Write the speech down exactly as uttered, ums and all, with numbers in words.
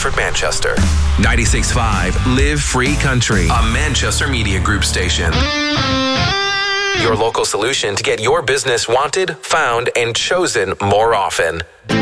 Stratford, Manchester. ninety-six point five Live Free Country, A Manchester Media Group station. Your local solution to get your business wanted, found, and chosen more often.